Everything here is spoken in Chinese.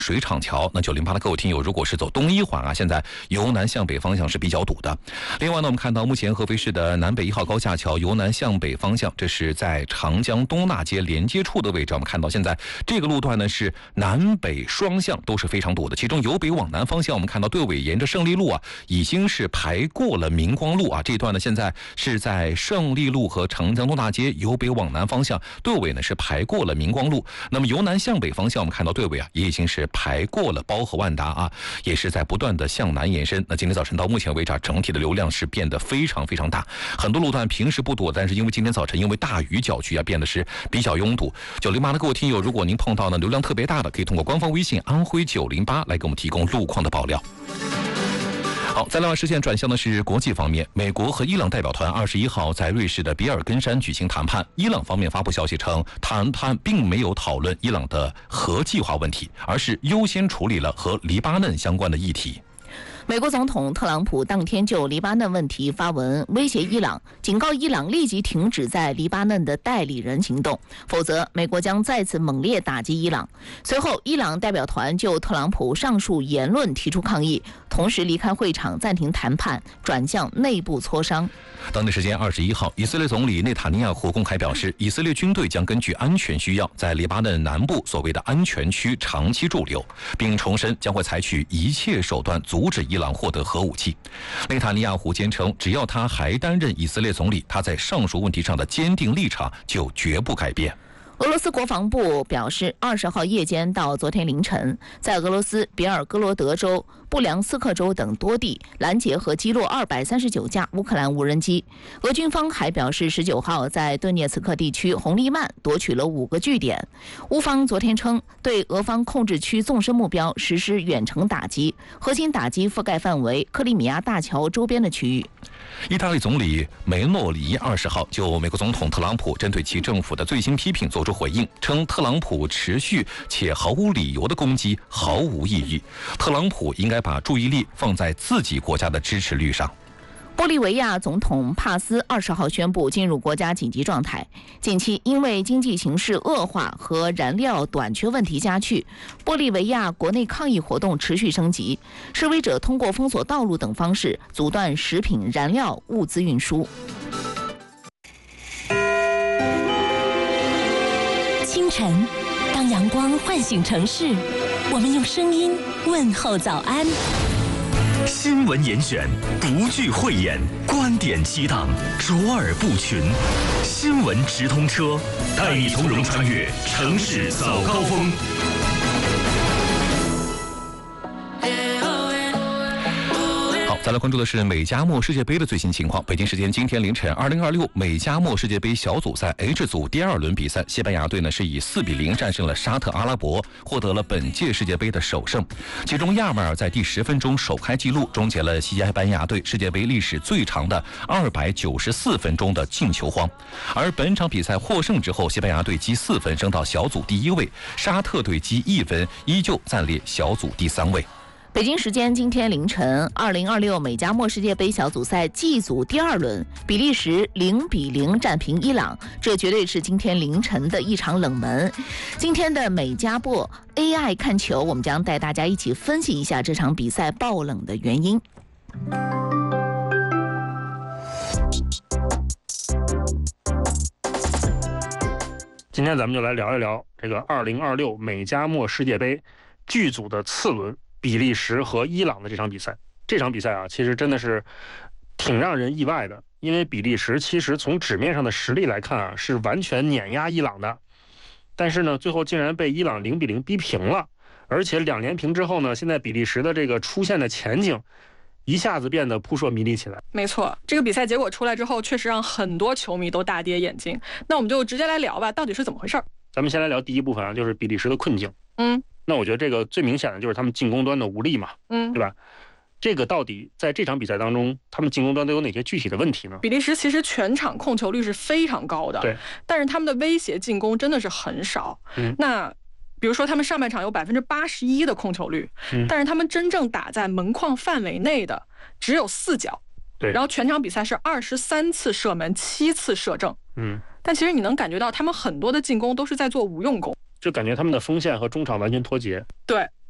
水厂桥，那908的各位听友，如果是走东一环啊，现在由南向北方向是比较堵的。另外呢，我们看到目前合肥市的南北1号高架桥由南向北方向，这是在长江东大街连接处的位置，我们看到现在这个路段呢是南北双向都是非常堵的，其中由北往南方向，我们看到队尾沿着胜利路啊，已经是排过了明光路啊，这一段呢现在是在胜利路和长江东大街由北往南方向，队尾呢是排过了明光路。那么由南向北方向，我们看到队尾啊也已经是排过了包和万达啊，也是在不断的向南延伸。那今天早晨到目前为止啊，整体的流量是变得非常非常大，很多路段平时不堵，但是因为今天早晨因为大雨搅局啊，变得是比较拥堵。908的各位听友，如果您碰到呢流量特别大的，可以通过官方微信安徽908来给我们提供路况的爆料。好，再来把视线转向的是国际方面，美国和伊朗代表团21号在瑞士的比尔根山举行谈判。伊朗方面发布消息称，谈判并没有讨论伊朗的核计划问题，而是优先处理了和黎巴嫩相关的议题。 美国总统特朗普当天就黎巴嫩问题发文威胁伊朗，警告伊朗立即停止在黎巴嫩的代理人行动，否则美国将再次猛烈打击伊朗。随后，伊朗代表团就特朗普上述言论提出抗议，同时离开会场，暂停谈判，转向内部磋商。 当地时间21号，以色列总理内塔尼亚胡公开表示，以色列军队将根据安全需要，在黎巴嫩南部所谓的安全区长期驻留，并重申将会采取一切手段阻止伊朗获得核武器。内塔尼亚胡坚称，只要他还担任以色列总理，他在上述问题上的坚定立场就绝不改变。 俄罗斯国防部表示，20号夜间到昨天凌晨，在俄罗斯别尔哥罗德州、布良斯克州等多地拦截和击落239架乌克兰无人机。俄军方还表示，19号在顿涅茨克地区红利曼夺取了5个据点。乌方昨天称，对俄方控制区纵深目标实施远程打击，核心打击覆盖范围克里米亚大桥周边的区域。 意大利总理梅诺里20号就美国总统特朗普针对其政府的最新批评作出回应，称特朗普持续且毫无理由的攻击毫无意义，特朗普应该把注意力放在自己国家的支持率上。 玻利维亚总统帕斯20号宣布进入国家紧急状态。近期因为经济形势恶化和燃料短缺问题加剧，玻利维亚国内抗议活动持续升级，示威者通过封锁道路等方式阻断食品、燃料物资运输。 清晨，当阳光唤醒城市，我们用声音问候早安。 新闻严选，不惧讳言，观点激荡，卓尔不群。新闻直通车，带你从容穿越城市早高峰。 再来关注的是美加墨世界杯的最新情况。北京时间今天凌晨，2026美加墨世界杯小组赛 H 组第2轮比赛，西班牙队呢是以4比0战胜了沙特阿拉伯，获得了本届世界杯的首胜。其中亚马尔在第10分钟首开纪录，终结了西班牙队世界杯历史最长的294分钟的进球荒。而本场比赛获胜之后，西班牙队积4分升到小组第1位，沙特队积1分，依旧暂列小组第3位。 北京时间今天凌晨，2026美加墨世界杯小组赛 G 组第2轮，比利时0比0战平伊朗，这绝对是今天凌晨的一场冷门。今天的美加墨 AI 看球，我们将带大家一起分析一下这场比赛爆冷的原因。 今天咱们就来聊一聊这个2026美加墨世界杯 G 组的次轮，比利时和伊朗的这场比赛。这场比赛啊，其实真的是挺让人意外的，因为比利时其实从纸面上的实力来看啊，是完全碾压伊朗的，但是呢，最后竟然被伊朗0比0逼平了。而且2连平之后呢，现在比利时的这个出现的前景一下子变得扑朔迷离起来。 没错，这个比赛结果出来之后，确实让很多球迷都大跌眼镜。那我们就直接来聊吧，到底是怎么回事？ 咱们先来聊第一部分啊，就是比利时的困境。那我觉得这个最明显的就是他们进攻端的无力嘛，对吧？这个到底在这场比赛当中，他们进攻端都有哪些具体的问题呢？ 比利时其实全场控球率是非常高的， 对， 但是他们的威胁进攻真的是很少。那比如说他们上半场有81%的控球率，但是他们真正打在门框范围内的只有4脚， 对， 然后全场比赛是23次射门，7次射正，但其实你能感觉到他们很多的进攻都是在做无用功。 就感觉他们的锋线和中场完全脱节。 对，